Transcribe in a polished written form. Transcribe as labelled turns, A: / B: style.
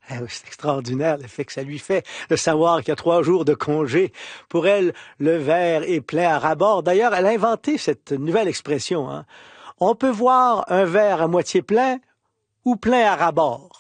A: Eh oui, c'est extraordinaire l'effet que ça lui fait de savoir qu'il y a 3 jours de congé. Pour elle, le verre est plein à ras-bord. D'ailleurs, elle a inventé cette nouvelle expression, hein. On peut voir un verre à moitié plein ou plein à ras-bord.